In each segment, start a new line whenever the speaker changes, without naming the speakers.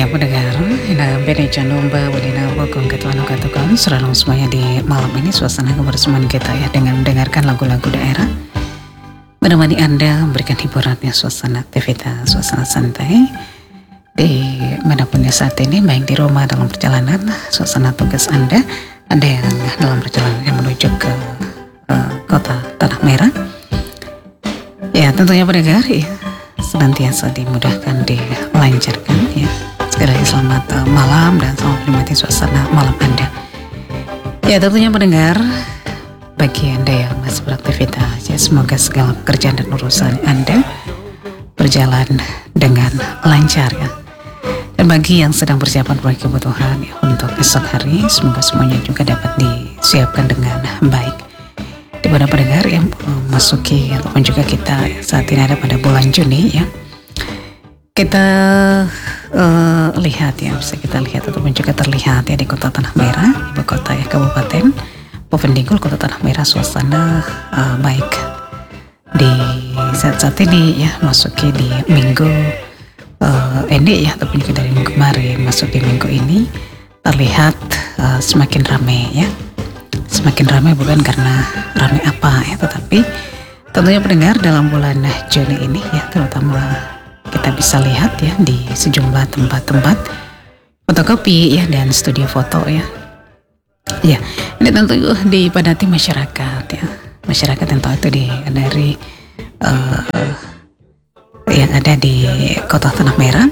Ya pendengar, nah bene candomba wadina wakong ketuan katukan serang semuanya di malam ini suasana kebersamaan kita ya dengan mendengarkan lagu-lagu daerah menemani Anda memberikan hiburannya suasana aktivitas, suasana santai di manapun saat ini, baik di rumah dalam perjalanan, suasana tugas Anda yang dalam perjalanan menuju ke kota Tanah Merah. Ya tentunya pendengar ya senantiasa dimudahkan, dilancarkan ya. Sekali lagi selamat malam dan selamat menikmati suasana malam Anda. Ya tentunya pendengar, bagi Anda yang masih beraktivitas ya semoga segala pekerjaan dan urusan Anda berjalan dengan lancar ya. Dan bagi yang sedang persiapan berbagai kebutuhan ya, untuk esok hari, semoga semuanya juga dapat disiapkan dengan baik. Di mana pendengar yang memasuki ataupun juga kita saat ini ada pada bulan Juni ya, kita lihat ya, bisa kita lihat ataupun juga terlihat ya di kota Tanah Merah, ibu kota ya Kabupaten Bovendigul, kota Tanah Merah, suasana baik di saat ini ya, masuki di minggu ini ya, ataupun juga dari minggu kemarin masuk di minggu ini terlihat semakin ramai ya. Semakin ramai bukan karena ramai apa ya, tetapi tentunya pendengar dalam bulan Juni ini ya, terutama kita bisa lihat ya di sejumlah tempat-tempat fotokopi ya dan studio foto ya. Ya, ini tentu dipadati masyarakat ya. Masyarakat yang tahu itu dari yang ada di kota Tanah Merah,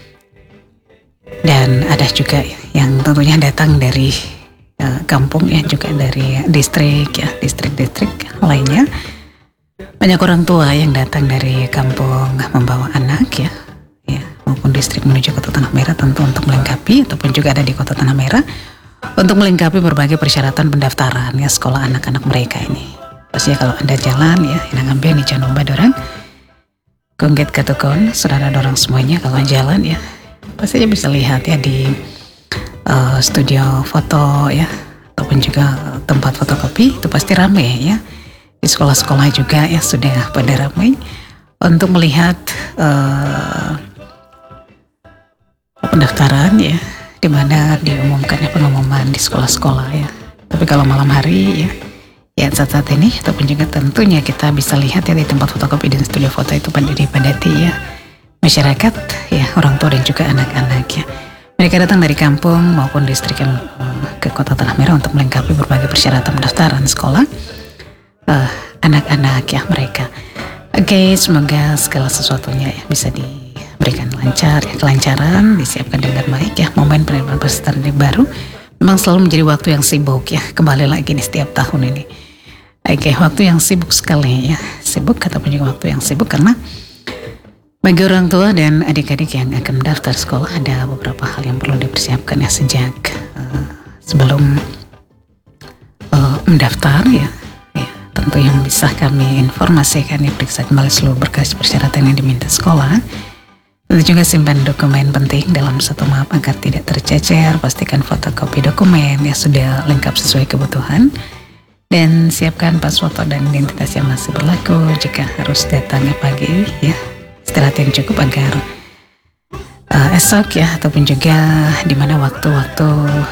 dan ada juga yang tentunya datang dari kampung ya, juga dari distrik ya, distrik-distrik lainnya. Banyak orang tua yang datang dari kampung membawa anak ya, maupun distrik menuju kota Tanah Merah, tentu untuk melengkapi ataupun juga ada di kota Tanah Merah untuk melengkapi berbagai persyaratan pendaftaran ya sekolah anak-anak mereka ini. Pastinya kalau Anda jalan ya, yang ngambil di Candomba dorang, Kongget Katukon, saudara dorang semuanya kalau jalan ya, pastinya bisa lihat ya di studio foto ya, ataupun juga tempat fotokopi itu pasti ramai ya. Di sekolah-sekolah juga ya sudah pada ramai untuk melihat pendaftaran ya, di mana diumumkannya pengumuman di sekolah-sekolah ya. Tapi kalau malam hari ya saat ini ataupun juga tentunya kita bisa lihat ya di tempat fotokopi dan studio foto itu pada dipadati ya masyarakat ya, orang tua dan juga anak-anak ya. Mereka datang dari kampung maupun distrik yang ke kota Tanah Merah untuk melengkapi berbagai persyaratan pendaftaran sekolah anak-anak ya mereka. Oke, semoga segala sesuatunya ya bisa diberikan lancar ya, kelancaran, disiapkan dengan baik ya. Momen penerimaan peserta didik baru memang selalu menjadi waktu yang sibuk ya, kembali lagi nih setiap tahun ini. Oke, waktu yang sibuk sekali ya, sibuk ataupun juga waktu yang sibuk karena bagi orang tua dan adik-adik yang akan mendaftar sekolah ada beberapa hal yang perlu dipersiapkan ya sejak sebelum mendaftar ya. Tentu yang bisa kami informasikan ya, periksa kembali seluruh berkas persyaratan yang diminta sekolah. Tentu juga simpan dokumen penting dalam satu map agar tidak tercecer. Pastikan fotokopi dokumen ya sudah lengkap sesuai kebutuhan. Dan siapkan pas foto dan identitas yang masih berlaku jika harus datangnya pagi ya. Istirahat yang cukup agar esok ya, ataupun juga di mana waktu-waktu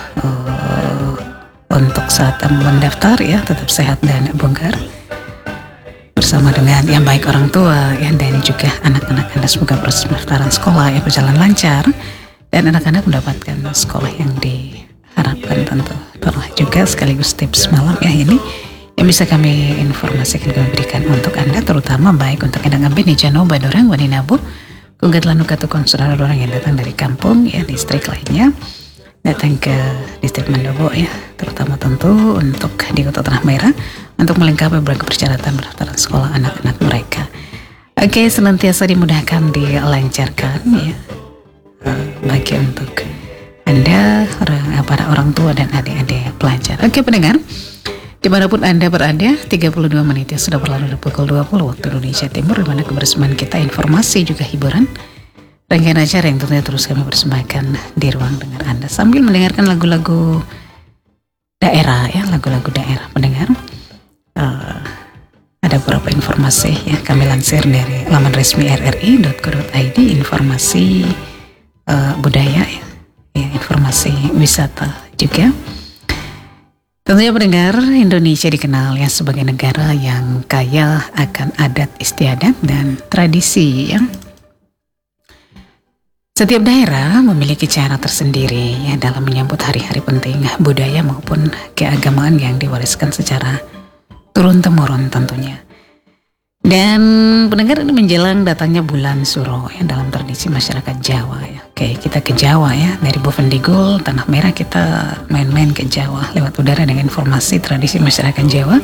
untuk saat mendaftar ya tetap sehat dan bugar bersama dengan yang baik orang tua ya, dan juga anak-anak Anda. Semoga proses pendaftaran sekolah ya berjalan lancar dan anak-anak mendapatkan sekolah yang diharapkan tentu. Itulah juga sekaligus tips malam ya ini yang bisa kami informasikan, kami berikan untuk Anda, terutama baik untuk Anda ngambil di Candomba dorang, Wadinabu, Kunggat Lanu Katukon, saudara dorang yang datang dari kampung ya, distrik lainnya datang ke distrik Mandobo ya, terutama tentu untuk di kota Tanah Merah untuk melengkapi berbagai persyaratan pendaftaran sekolah anak-anak mereka. Oke, senantiasa dimudahkan, dilancarkan ya bagi untuk Anda para orang tua dan adik-adik pelajar. Oke pendengar, dimanapun Anda berada, 32 menit ya sudah berlalu dari pukul 20 waktu Indonesia Timur, di mana kebersamaan kita informasi juga hiburan, rangkaian acara yang tentunya terus kami persembahkan di ruang dengar Anda sambil mendengarkan lagu-lagu daerah ya, lagu-lagu daerah pendengar. Ada beberapa informasi ya kami lansir dari laman resmi rri.co.id, informasi budaya ya, wisata juga. Tentunya pendengar, Indonesia dikenal ya sebagai negara yang kaya akan adat istiadat dan tradisi ya. Setiap daerah memiliki cara tersendiri ya dalam menyambut hari-hari penting budaya maupun keagamaan yang diwariskan secara turun-temurun tentunya. Dan pendengar, ini menjelang datangnya bulan Suro ya dalam tradisi masyarakat Jawa ya. Oke, kita ke Jawa ya, dari Bovendigul, Tanah Merah, kita main-main ke Jawa lewat udara dengan informasi tradisi masyarakat Jawa.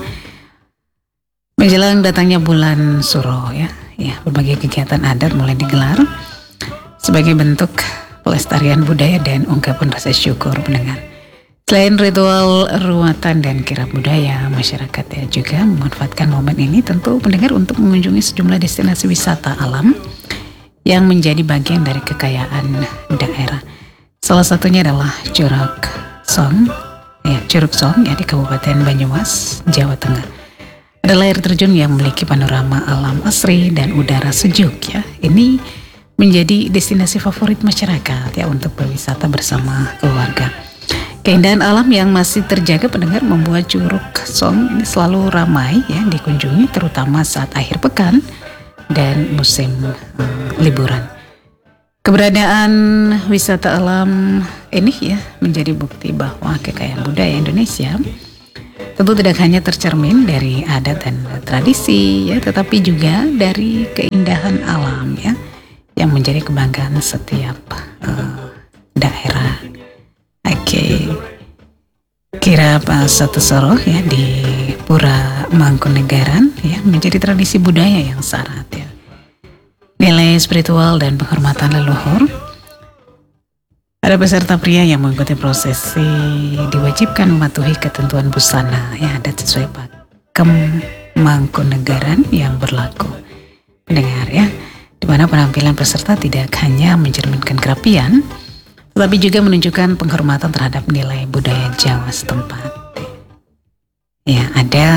Menjelang datangnya bulan Suro ya, berbagai kegiatan adat mulai digelar sebagai bentuk pelestarian budaya dan ungkapan rasa syukur pendengar. Selain ritual ruatan dan kirap budaya, masyarakat ya juga memanfaatkan momen ini tentu pendengar untuk mengunjungi sejumlah destinasi wisata alam yang menjadi bagian dari kekayaan daerah. Salah satunya adalah Curug Song ya di Kabupaten Banyumas, Jawa Tengah. Adalah air terjun yang memiliki panorama alam asri dan udara sejuk ya. Ini menjadi destinasi favorit masyarakat ya untuk berwisata bersama keluarga. Keindahan alam yang masih terjaga pendengar membuat Curug Song ini selalu ramai ya dikunjungi, terutama saat akhir pekan dan musim liburan. Keberadaan wisata alam ini ya menjadi bukti bahwa kekayaan budaya Indonesia tentu tidak hanya tercermin dari adat dan tradisi ya, tetapi juga dari keindahan alam ya yang menjadi kebanggaan setiap daerah. Oke, kirap Satu Soro ya di Pura Mangkunegaran ya menjadi tradisi budaya yang syarat ya nilai spiritual dan penghormatan leluhur. Ada peserta pria yang mengikuti prosesi diwajibkan mematuhi ketentuan busana ya adat sesuai pakem Mangkunegaran yang berlaku. Pendengar ya, di mana penampilan peserta tidak hanya mencerminkan kerapian, tetapi juga menunjukkan penghormatan terhadap nilai budaya Jawa setempat. Ya, ada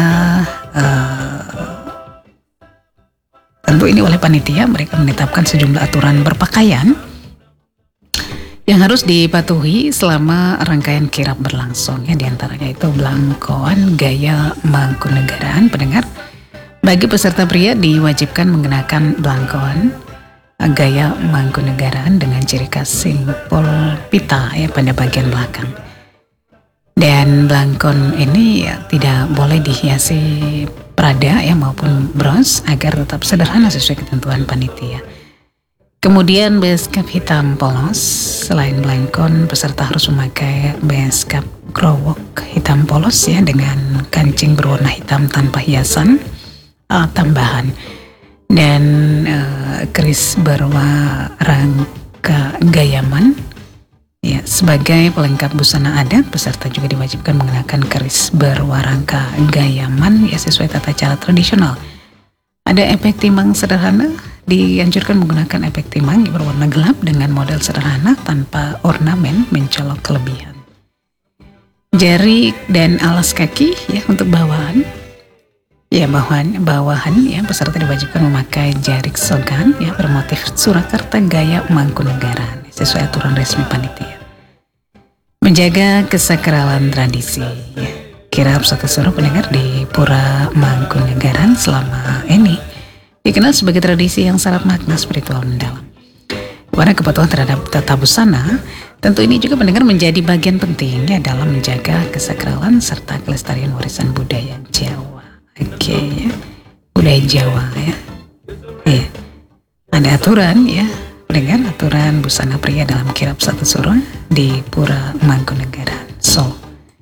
tentu ini oleh panitia, mereka menetapkan sejumlah aturan berpakaian yang harus dipatuhi selama rangkaian kirap berlangsung. Ya, diantaranya itu belangkoan gaya Mangkunegaran. Pendengar, bagi peserta pria diwajibkan mengenakan belangkoan gaya Mangkunegaran dengan ciri khas simpul pita ya pada bagian belakang. Dan belangkon ini ya, tidak boleh dihiasi prada ya maupun bros agar tetap sederhana sesuai ketentuan panitia. Kemudian beskap hitam polos. Selain belangkon, peserta harus memakai beskap growok hitam polos ya dengan kancing berwarna hitam tanpa hiasan tambahan. Dan keris berwarangka gayaman ya sebagai pelengkap busana adat. Peserta juga diwajibkan mengenakan keris berwarangka gayaman ya sesuai tata cara tradisional. Ada efek timbang sederhana, dianjurkan menggunakan efek timbang yang berwarna gelap dengan model sederhana tanpa ornamen mencolok kelebihan. Jari dan alas kaki ya untuk bawahan. Ya, bawahan ya peserta diwajibkan memakai jarik sogan ya bermotif Surakarta gaya Mangkunegaran sesuai aturan resmi panitia. Menjaga kesakralan tradisi ya. Kirap Satu Soro pendengar di Pura Mangkunegaran selama ini dikenal sebagai tradisi yang syarat makna spiritual mendalam. Karena kepatuhan terhadap tata busana tentu ini juga pendengar menjadi bagian penting ya dalam menjaga kesakralan serta kelestarian warisan budaya Jawa. Oke ya, budaya Jawa ya. Ya, ada aturan ya, pendengar, aturan busana pria dalam kirap Satu Soro di Pura Mangkunegaran Solo.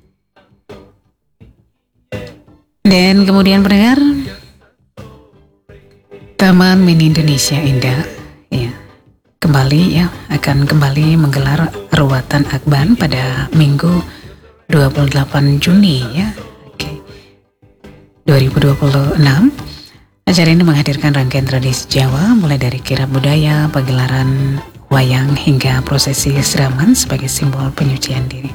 Dan kemudian pendengar, Taman Mini Indonesia Indah ya akan kembali menggelar ruatan akbar pada Minggu 28 Juni ya. 2026. Acara ini menghadirkan rangkaian tradisi Jawa mulai dari kirap budaya, pagelaran wayang hingga prosesi siraman sebagai simbol penyucian diri.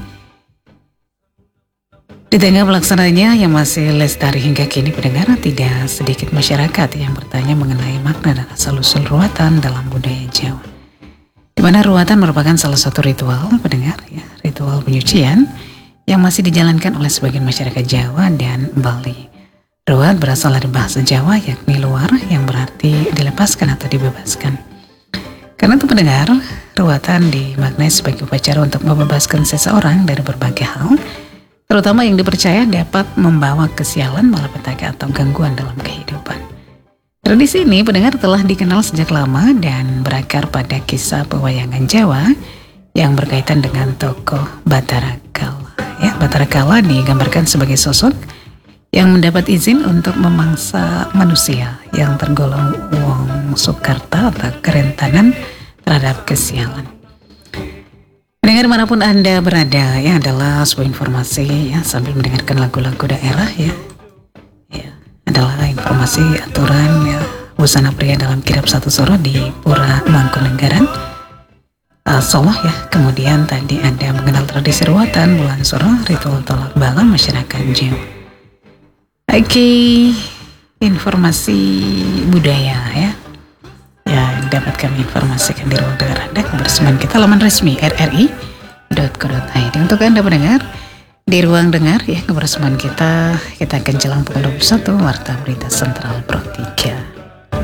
Di tengah pelaksananya yang masih lestari hingga kini pendengar, tidak sedikit masyarakat yang bertanya mengenai makna dan asal-usul ruatan dalam budaya Jawa. Di mana ruatan merupakan salah satu ritual pendengar ya, ritual penyucian yang masih dijalankan oleh sebagian masyarakat Jawa dan Bali. Ruat berasal dari bahasa Jawa yakni luar yang berarti dilepaskan atau dibebaskan. Karena itu pendengar, ruatan dimaknai sebagai upacara untuk membebaskan seseorang dari berbagai hal, terutama yang dipercaya dapat membawa kesialan, malapetaka atau gangguan dalam kehidupan. Tradisi ini pendengar telah dikenal sejak lama dan berakar pada kisah pewayangan Jawa yang berkaitan dengan tokoh Bathara Kala. Ya, Bathara Kala digambarkan sebagai sosok yang mendapat izin untuk memangsa manusia yang tergolong wong sukarta atau kerentanan terhadap kesialan. Mendengar manapun Anda berada, ya adalah sebuah informasi ya sambil mendengarkan lagu-lagu daerah ya adalah informasi aturan ya busana pria dalam kirap satu soro di Pura Mangkunagaran Solo ya. Kemudian tadi Anda mengenal tradisi ruatan bulan soro, ritual tolak bala masyarakat Jawa. Oke, informasi budaya ya dapat kami informasikan di ruang dengar Anda kebersamaan kita laman resmi rri.co.id. Untuk Anda mendengar di ruang dengar ya kebersamaan kita akan jelang pukul 21 Warta Berita Sentral Pro 3.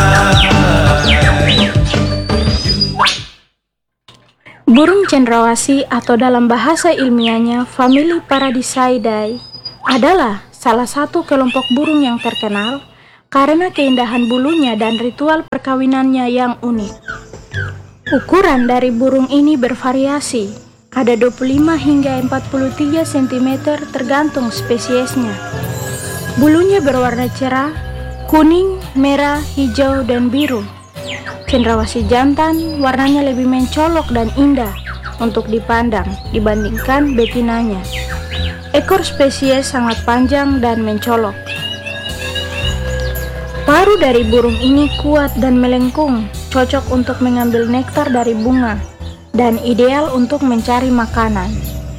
Burung cendrawasih atau dalam bahasa ilmiahnya Family Paradiseidae adalah salah satu kelompok burung yang terkenal karena keindahan bulunya dan ritual perkawinannya yang unik. Ukuran dari burung ini bervariasi, ada 25 hingga 43 cm tergantung spesiesnya. Bulunya berwarna cerah, kuning, merah, hijau, dan biru. Cendrawasih jantan warnanya lebih mencolok dan indah untuk dipandang dibandingkan betinanya. Ekor spesies sangat panjang dan mencolok. Paruh dari burung ini kuat dan melengkung, cocok untuk mengambil nektar dari bunga, dan ideal untuk mencari makanan.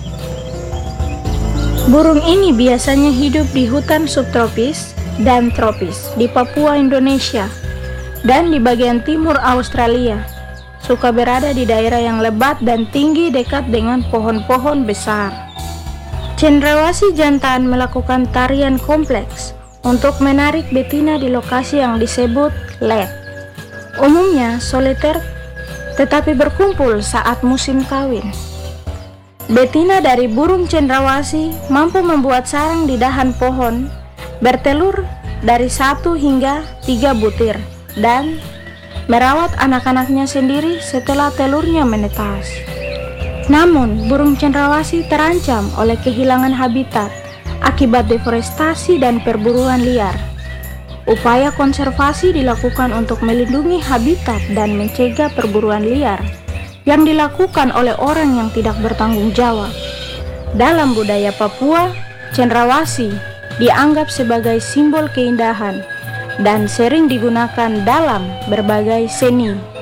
Burung ini biasanya hidup di hutan subtropis dan tropis di Papua, Indonesia, dan di bagian timur Australia. Suka berada di daerah yang lebat dan tinggi dekat dengan pohon-pohon besar. Cendrawasih jantan melakukan tarian kompleks untuk menarik betina di lokasi yang disebut led. Umumnya soliter tetapi berkumpul saat musim kawin. Betina dari burung cendrawasih mampu membuat sarang di dahan pohon, bertelur dari 1 hingga 3 butir, dan merawat anak-anaknya sendiri setelah telurnya menetas. Namun, burung cendrawasih terancam oleh kehilangan habitat akibat deforestasi dan perburuan liar. Upaya konservasi dilakukan untuk melindungi habitat dan mencegah perburuan liar yang dilakukan oleh orang yang tidak bertanggung jawab. Dalam budaya Papua, cendrawasih dianggap sebagai simbol keindahan dan sering digunakan dalam berbagai seni.